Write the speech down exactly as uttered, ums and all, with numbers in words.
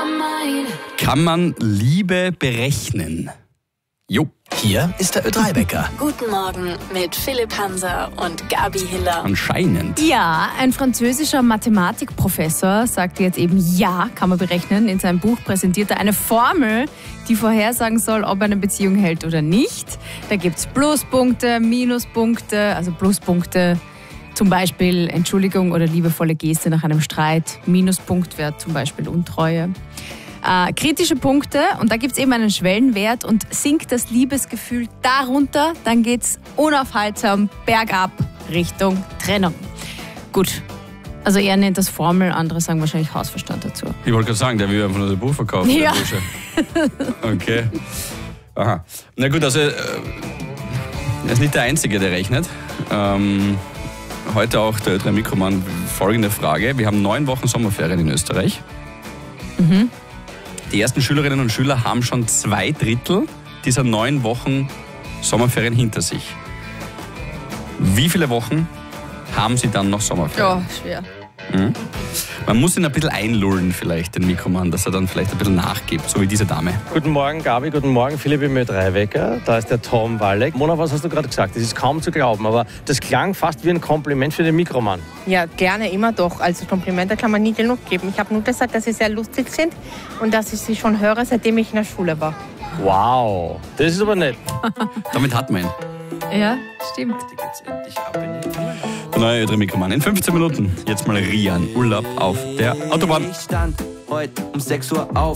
Kann man Liebe berechnen? Jo. Hier ist der Ö drei Wecker. Guten Morgen mit Philipp Hanser und Gabi Hiller. Anscheinend. Ja, ein französischer Mathematikprofessor sagte jetzt eben, ja, kann man berechnen. In seinem Buch präsentiert er eine Formel, die vorhersagen soll, ob eine Beziehung hält oder nicht. Da gibt es Pluspunkte, Minuspunkte, also Pluspunkte, zum Beispiel Entschuldigung oder liebevolle Geste nach einem Streit. Minuspunkt wäre zum Beispiel Untreue. Äh, kritische Punkte, und da gibt es eben einen Schwellenwert, und sinkt das Liebesgefühl darunter, dann geht es unaufhaltsam bergab Richtung Trennung. Gut, also er nennt das Formel, andere sagen wahrscheinlich Hausverstand dazu. Ich wollte gerade sagen, der will einfach nur das Buch verkaufen. Ja. Okay. Aha. Na gut, also äh, er ist nicht der Einzige, der rechnet. Ähm, heute auch der Ö drei Mikroman folgende Frage. Wir haben neun Wochen Sommerferien in Österreich. Mhm. Die ersten Schülerinnen und Schüler haben schon zwei Drittel dieser neun Wochen Sommerferien hinter sich. Wie viele Wochen haben sie dann noch Sommerferien? Oh, schwer. Mhm. Man muss ihn ein bisschen einlullen vielleicht, den Mikroman, dass er dann vielleicht ein bisschen nachgibt, so wie diese Dame. Guten Morgen, Gabi, guten Morgen, Philipp im Ö drei Wecker. Da ist der Tom Walleck. Mona, was hast du gerade gesagt? Das ist kaum zu glauben, aber das klang fast wie ein Kompliment für den Mikroman. Ja, gerne, immer doch. Also Komplimente kann man nie genug geben. Ich habe nur gesagt, dass sie sehr lustig sind und dass ich sie schon höre, seitdem ich in der Schule war. Wow, das ist aber nett. Damit hat man ihn. Ja, stimmt. Der neue Ö drei Mikroman in fünfzehn Minuten. Jetzt mal Rian, Urlaub auf der Autobahn. Ich stand heute um sechs Uhr auf.